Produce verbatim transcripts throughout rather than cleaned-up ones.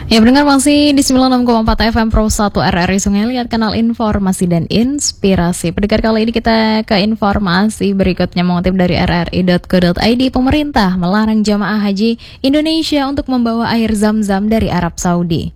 Ya, pendengar masih di sembilan puluh enam koma empat F M Pro satu R R I Sungai Liat, kanal informasi dan inspirasi. Pendengar, kali ini kita ke informasi berikutnya, mengutip dari r r i dot co dot i d. Pemerintah melarang jamaah haji Indonesia untuk membawa air zam-zam dari Arab Saudi.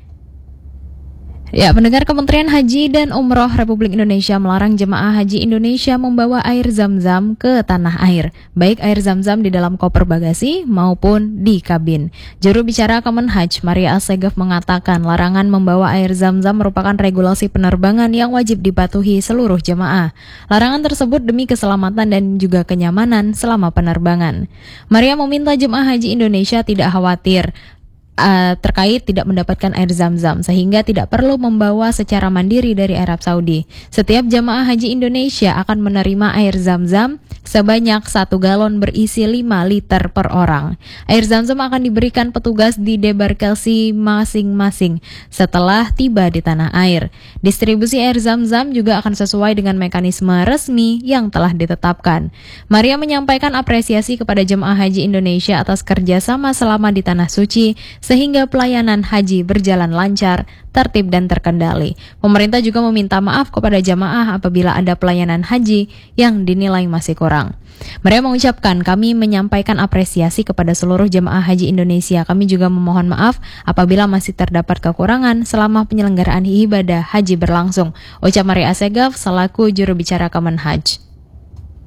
Ya, pendengar, Kementerian Haji dan Umroh Republik Indonesia melarang jemaah haji Indonesia membawa air zam-zam ke tanah air, baik air zam-zam di dalam koper bagasi maupun di kabin. Juru bicara Kemenhaj, Maria Assegaf, mengatakan larangan membawa air zam-zam merupakan regulasi penerbangan yang wajib dipatuhi seluruh jemaah. Larangan tersebut demi keselamatan dan juga kenyamanan selama penerbangan. Maria meminta jemaah haji Indonesia tidak khawatir Uh, terkait tidak mendapatkan air zam-zam, sehingga tidak perlu membawa secara mandiri dari Arab Saudi. Setiap jamaah haji Indonesia akan menerima air zam-zam sebanyak satu galon berisi lima liter per orang. Air zam-zam akan diberikan petugas di debarkasi masing-masing setelah tiba di tanah air. Distribusi air zam-zam juga akan sesuai dengan mekanisme resmi yang telah ditetapkan. Maria menyampaikan apresiasi kepada jemaah haji Indonesia atas kerjasama selama di Tanah Suci, sehingga pelayanan haji berjalan lancar, tertib dan terkendali. Pemerintah juga meminta maaf kepada jamaah apabila ada pelayanan haji yang dinilai masih kurang. Maria mengucapkan, kami menyampaikan apresiasi kepada seluruh jamaah haji Indonesia. Kami juga memohon maaf apabila masih terdapat kekurangan selama penyelenggaraan ibadah haji berlangsung, ucap Maria Assegaf selaku juru bicara Kemenhaj.